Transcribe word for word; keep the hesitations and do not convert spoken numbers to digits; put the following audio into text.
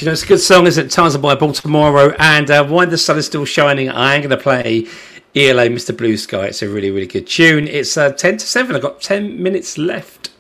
you know, it's a good song, isn't it? Tarzan by Baltimore. And uh, While the Sun is Still Shining, I am going to play E L O, Mister Blue Sky. It's a really, really good tune. It's uh, ten to seven. I've got ten minutes left.